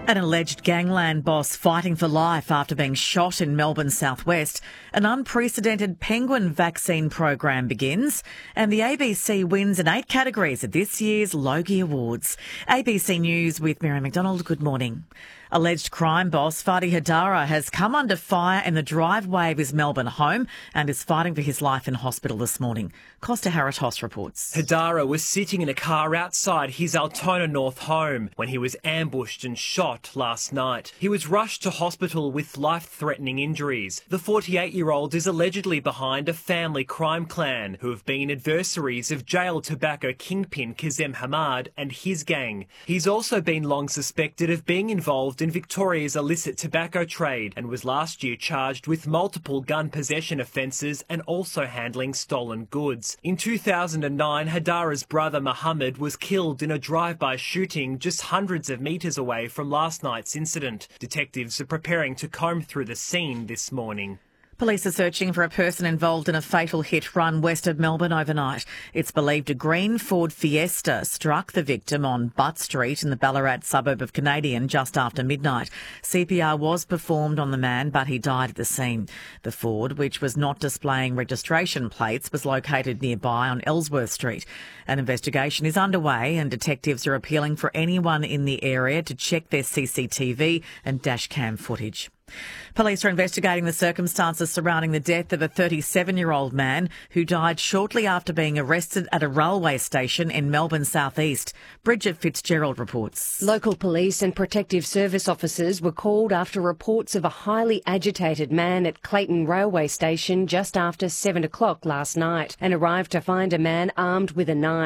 An alleged gangland boss fighting for life after being shot in Melbourne's southwest. An unprecedented penguin vaccine program begins, and the ABC wins in 8 categories at this year's Logie Awards. ABC News with Mary McDonald. Good morning. Alleged crime boss Fadi Hadara has come under fire in the driveway of his Melbourne home and is fighting for his life in hospital this morning. Costa Haratos reports. Hadara was sitting in a car outside his Altona North home when he was ambushed and shot last night. He was rushed to hospital with life-threatening injuries. The 48-year-old is allegedly behind a family crime clan who have been adversaries of jailed tobacco kingpin Kazem Hamad and his gang. He's also been long suspected of being involved in Victoria's illicit tobacco trade and was last year charged with multiple gun possession offences and also handling stolen goods. In 2009, Hadara's brother Mohammed was killed in a drive-by shooting just hundreds of metres away from last night's incident. Detectives are preparing to comb through the scene this morning. Police are searching for a person involved in a fatal hit run west of Melbourne overnight. It's believed a green Ford Fiesta struck the victim on Butt Street in the Ballarat suburb of Canadian just after midnight. CPR was performed on the man, but he died at the scene. The Ford, which was not displaying registration plates, was located nearby on Ellsworth Street. An investigation is underway and detectives are appealing for anyone in the area to check their CCTV and dashcam footage. Police are investigating the circumstances surrounding the death of a 37-year-old man who died shortly after being arrested at a railway station in Melbourne southeast. Bridget Fitzgerald reports. Local police and protective service officers were called after reports of a highly agitated man at Clayton Railway Station just after 7 o'clock last night and arrived to find a man armed with a knife.